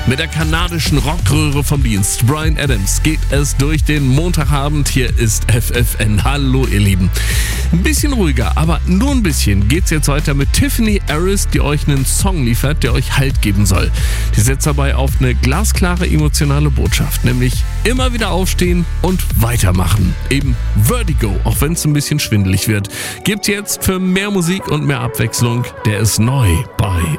Mit der kanadischen Rockröhre vom Dienst, Bryan Adams, geht es durch den Montagabend. Hier ist FFN. Hallo ihr Lieben. Ein bisschen ruhiger, aber nur ein bisschen geht's jetzt weiter mit Tiffany Harris, die euch einen Song liefert, der euch Halt geben soll. Die setzt dabei auf eine glasklare emotionale Botschaft, nämlich immer wieder aufstehen und weitermachen. Eben Vertigo, auch wenn es ein bisschen schwindelig wird. Gibt's jetzt für mehr Musik und mehr Abwechslung. Der ist neu bei